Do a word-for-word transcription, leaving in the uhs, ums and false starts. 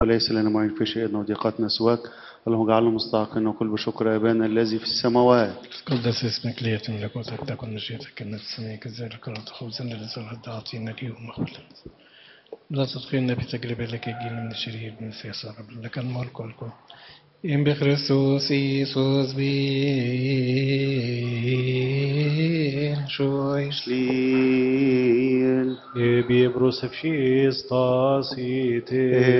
وليس لنا معين في شيء وضيقتنا سواك. اللهم اجعلنا مستحقين وكل بشكر ابانا الذي في السماوات. قدس اسمك ليتم ملكوتك تكن مشيئتك كما في السماء كذلك على الأرض. خبزنا الذي الغد أعطينا اليوم وغفر لا تدخلنا في تجربة لك يجينا من الشرير من السياسة رب لك الملك والقوة إن بخريستوس يسوس بين شوي Slil. Bibros efshistas ite.